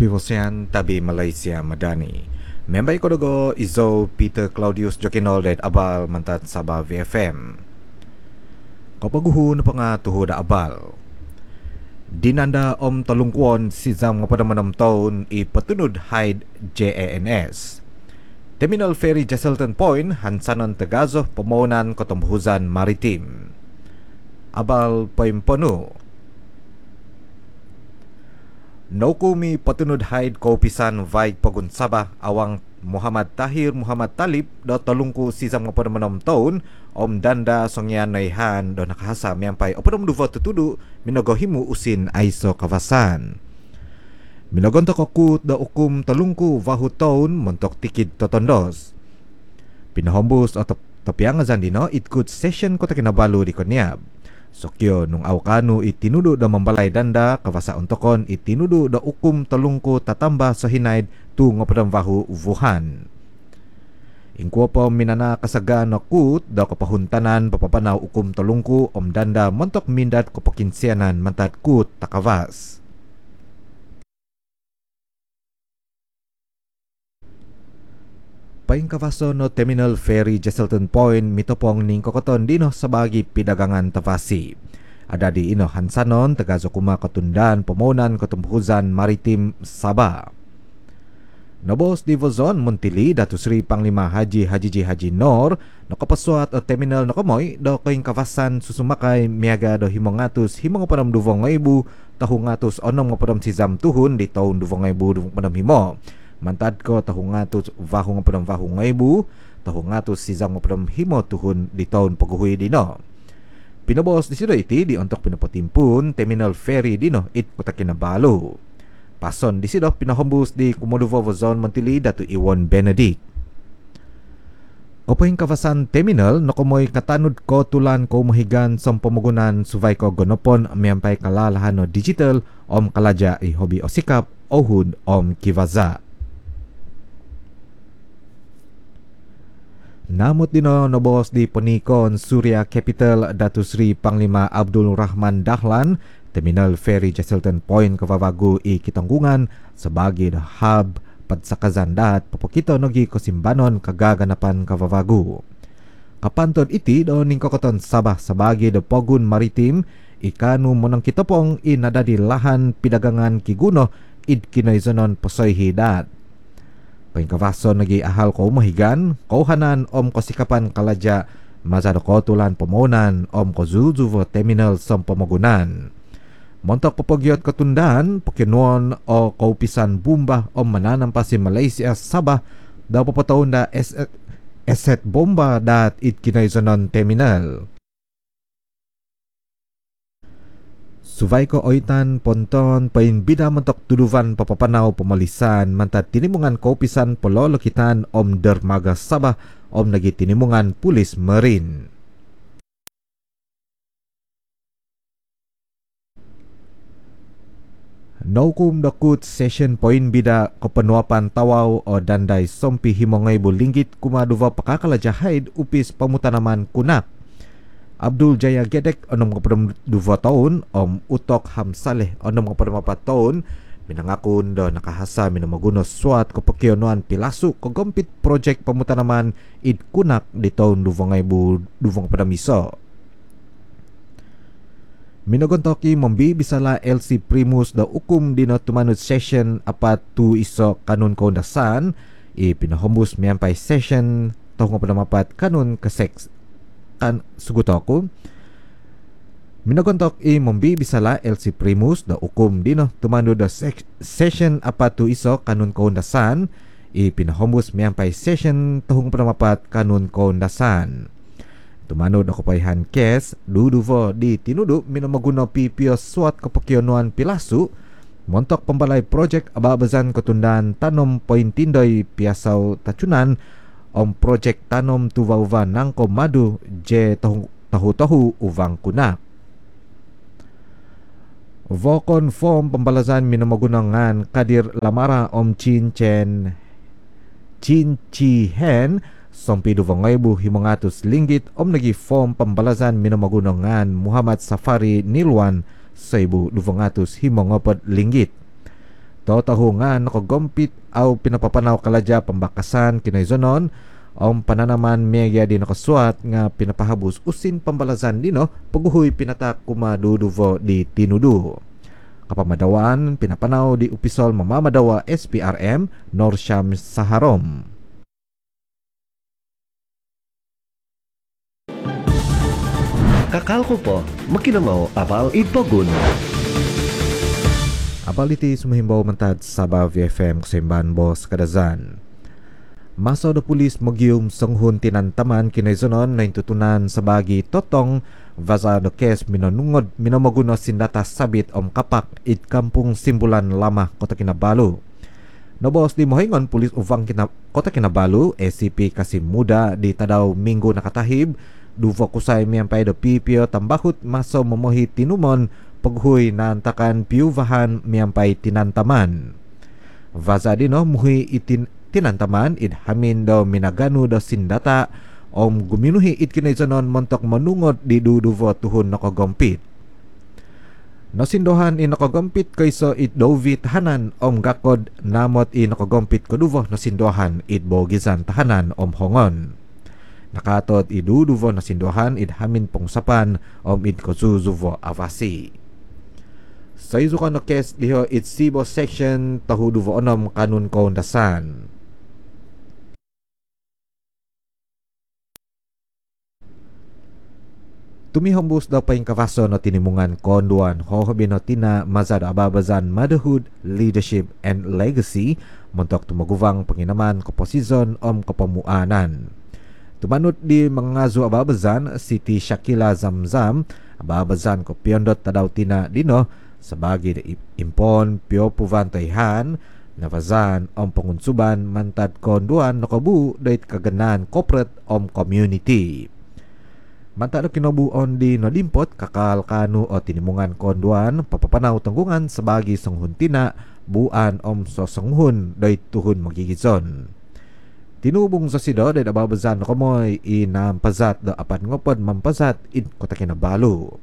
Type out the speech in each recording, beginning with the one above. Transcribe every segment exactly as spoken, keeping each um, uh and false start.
Pivosian tabi Malaysia Madani. Membay ko dogo Izo Peter Claudius Jokinol det abal mantat Sabah V F M. Kapaguhu na pa nga tuho da abal. Dinanda om talungkuan si Zam nga padamanam taon ipatunod hide J A N S. Terminal Ferry Jesselton Point, Hansanon Tagazo, Pamonan, Kotomhuzan Maritim. Abal Paimpano. Naukumi patunod hide kaupisan vaig pagunsaba awang Muhammad Tahir Muhammad Talib do talungku si Zam nga padamanam taon om danda songyan naihan do nakahasa miyampay o padam duva tutudu minagohimu usin aiso kawasan. Minagontok akut da ukum talungku vahu taon montok tikid totondos. Pinahombus o tapiangazan dino itkut session kota kinabalu di konyab. Sokyo nung awkanu itinudu da membalay danda kawasa untokon itinudu da ukum talungku tatamba sa hinaid tu ngopadam vahu Wuhan. Ingkuwa po minana kasagan akut da kapahuntanan papapanaw ukum talungku om danda montok mindat kapakinsianan mantat kut takawas. Paing kawaso no Terminal Ferry Jesselton Point mitopong ning kokoton dino sa bagi pidagangan tavasi. Ada di ino Hansanon Tagazokuma Katundan Pomonan Kotumhuzan Maritim Sabah. Nobos di Vozon Muntili Datu Sri Panglima Haji Haji Ji Haji Nor nakapaswat o terminal nakamoy do kaing kawasan susumakay miaga do himongatus himong padam duvong ngaibu tahungatus onom ngapadam sizam tuhun di taon duvong ngaibu duvong padam himo. Mantad ko tahungatus vahung padam vahung ngaibu tahungatus sizam ngapadam himo tuhun di taon paguhui dino. Pinabos di sida iti di untuk pinapotimpun Terminal Ferry dino it kota Kinabalu. Pason di sida pinahombus di Kumodovo Zone Montili Datu Iwon Benedict. Kapoing kawasan terminal nakumoy katanud ko tulan ko mahigan som pamugunan suvay ko gonopon miyampay kalalahan no digital om kalaja i hobi o sikap ohud om kivaza. Namut dino nobos di Ponikon Surya Capital Datu Sri Panglima Abdul Rahman Dahlan Terminal Ferry Jesselton Point Kavavagu i Kitanggungan sebagai the hub padsakazan dat papakito nogi kosimbanon kagaganapan Kavavagu. Kapantod iti do ning kokoton Sabah sebagai the Pogun Maritim ikanu monang kitopong inadadi lahan pidagangan kiguno id kinaizonon posoy hidat. Pangkawason nagi ahal ko mahigan, kauhanan om kosikapan kalaja mazado ko tulan pomonan om ko zuzuvo terminal som pamagunan. Montok papagyot katundan, pakinuon o kaupisan bumba om mananampa si Malaysia Sabah daw papataon da eset bomba dat it kinaizonon terminal. Suvay ko oitan ponton pain bida mentok tuluvan papapanaw pemalisan mantat tinimungan kaupisan pololokitan om dermaga Sabah om nagi tinimungan pulis Marine. Naukum dakut session poin bida kepenuapan tawaw o danday sompi himongay bulinggit kumaduva pakakalajahaid upis pamutanaman kunak. Abdul Jaya Gedek onom kapadam dua tahun om Utok Hamsaleh onom kapadam apat tahun minangakun do nakahasa minamagunos suat kapakionuan pilasu kogompit projek pamutanaman id kunak di tahun dua ribu dua kapadam iso. Minagontoki mombi bisala L C Primus da ukum dino tumanut session apat tu iso kanun kaundasan i pinahombus miyampay session tahun kapadam apat kanun kaseks kan sugutoku minagontok i mombi bisala L C Primus da ukum dino tumando da session apatu iso kanun kaundasan i pinahombus miyampay session tahung panamapat kanun kaundasan tumando da kapayhan kes duduvo di tinudu minamaguno pipios suat kapakionuan pilasu montok pembalay projek ababazan ketundan tanom poin tindoy piasaw tacunan om projek tanom tuva-uva nangko madu je tahu-tahu uvang kunak. Vokon form pembalasan minamagunangan kadir lamara om Chin Chen Chin Chi Hen sompi duvang ribu himongatus linggit om nagi form pembalasan minamagunangan Muhammad Safari Nilwan seibu duvang atus himongopat linggit. To tahu nga nakagompit au pinapapanaw kaladya pambakasan kinaizonon ang pananaman media di nakaswat nga pinapahabos usin pambalazan dino paguhoy pinatak kumaduduvo di tinudu. Kapamadawaan pinapanaw di upisol mamamadawa S P R M Norsham Saharom. Kakal ko po, makinamaw abal itpogun. Abal iti sumahimbaw mantad sa Bavi F M kusimban Boss Kadazan. Maso do pulis magyum sanghun tinantaman kinaizonon na intutunan sa bagi totong vaza do kes minonungod minomaguno sindata sabit om kapak it kampung simbulan lama kota Kinabalu. Nobos di mohingon pulis uvang kina, kota Kinabalu S C P Kasim Muda di tadaw minggu nakatahib duvo kusay miyampay do pipio tambahut maso momohi tinumon paghuy na antakan piuvahan miyampay tinantaman. Vaza dino muhi itin tinantaman id hamin daw minagano daw sindata om guminuhi id kinaizonon montok manungod di duduvo tuhon nakagompit. Nasindohan in nakagompit kaysa id dovit tahanan om gakod namot in nakagompit koduvo nasindohan id bogizan tahanan om hongon. Nakatot iduduvo nasindohan id hamin pongsapan om id kozuzuvo avasi. Sa iso ka no kes liho id Sibo section tahuduvo onom kanun kaundasan. Tumihambus daw pa yung kavaso no tinimungan konduan hohobi no tina mazad ababazan motherhood, leadership and legacy montok tumaguvang panginaman komposisyon om kapamuanan. Tumanot di mangazo ababazan Siti Shakila Zamzam ababazan ko piyondot tadaw tina dino sa bagi de impon pio puvantayhan navazan om pangunsuban mantad konduan no kabu dait kaganan corporate om community. Mantado kinabuon di nalimpot kakal kanu o tinimungan konduan papapanaw tanggungan sa bagi sanghuntina buan om so sanghun day tuhun magigizon. Tinubong sa sido day ababazan no kamoy inampazat da apat ngopod mampazat id kota Kinabalu.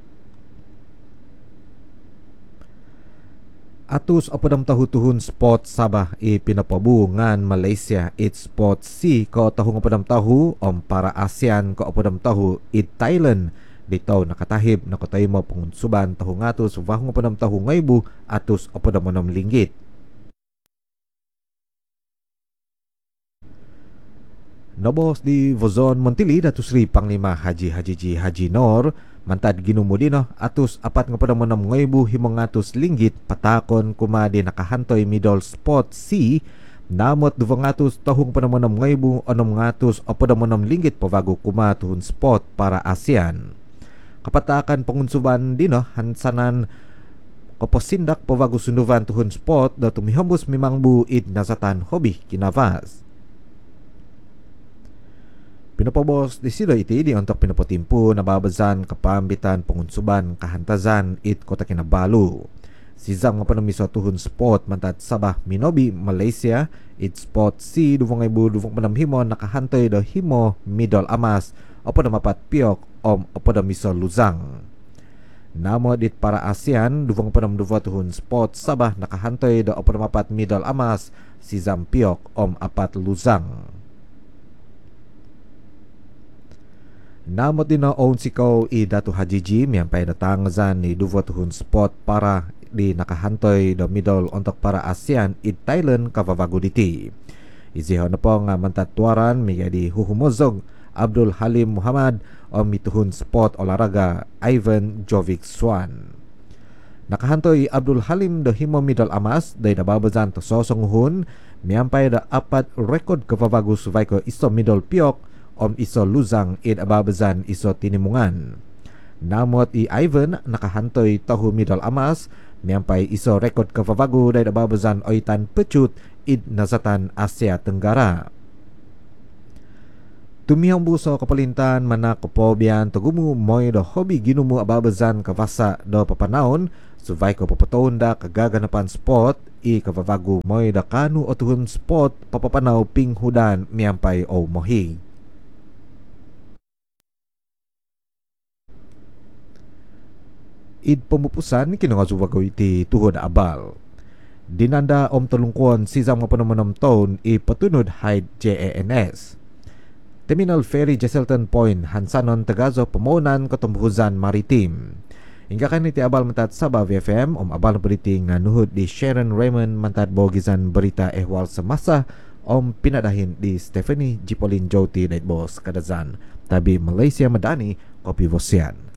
Atus apodam tahu tuhun spot Sabah i pinapabungan Malaysia it spot C ko tahu apodam tahu om para ASEAN ko apodam tahu it Thailand dito nakatahib na kotay mo pangunsuban tahu ngatus wahong apodam tahu ngaybu atus apodam onom linggit. Nobos di Vozon Montili datus ri Panglima Haji Haji Ji Haji Nor mantad ginumudino atus apat nga padamonam ngaybu himong atus linggit patakon kumadi nakahantoy middle spot C namot duvang atus tahong padamonam ngaybu onom atus o padamonam linggit pavago kuma tuhun spot para ASEAN. Kapatakan pangunsuban dino hansanan kaposindak pavago sunduvan tuhun spot daw tumihambus mimangbu id nasatan hobi kinavas. Pinapabos di sila iti di untuk pinapotimpo nababazan kapambitan pangunsuban kahantazan it kota Kinabalu. Sizang nga panamiso tuhun spot mantat Sabah Minobi Malaysia it spot C duvong ay bu duvong panamhimo nakahantoy do himo middle amas o panamapat piok om o panamiso luzang. Namo dit para ASEAN duvong panamduvo tuhun spot Sabah nakahantoy do o panamapat middle amas sizam piok om apat luzang. Namot din na own sikaw i Datu Hajiji miyampay natangazan ni duvo tuhun spot para di nakahantoy do middle ontok para ASEAN i Thailand kavavago diti. Iziho na po nga mantatwaran miya di huhumozog Abdul Halim Muhammad o mituhun spot olaraga Ivan Jovic Swan. Nakahantoy Abdul Halim do himo middle amas day nababazan to sosonghun miyampay da apat record kavavago suvay ko iso middle piok om iso luzang id ababazan iso tinimungan. Namot i Ivan nakahantoy tahu middle amas miyampay iso record kavavago day ababazan oitan pecut id nasatan Asia Tenggara. Tumihang buso kapalintan mana kopobyan tugumu moy do hobi ginumu ababazan kavasa do papanaon suvay ko papaton da kagaganapan spot i kavavago moy da kanu o tuhun spot papapanaw pinghudan miyampay o mohig. Id pamupusan kinangasuwagaw iti tuhod abal. Dinanda om tulungkuan sisang mapunamanam taon ipatunod hide J A N S. Terminal Ferry Jesselton Point Hansanon Tagazo Pamunan Katumbuhuzan Maritim. Hingga kan iti abal mentat Sabah V F M om abal beriti nganuhud di Sharon Raymond mentat bogizan berita ehwal semasa om pinadahin di Stephanie Jipolin Joti Night Boss Kadazan tabi Malaysia Madani Kopi Vosian.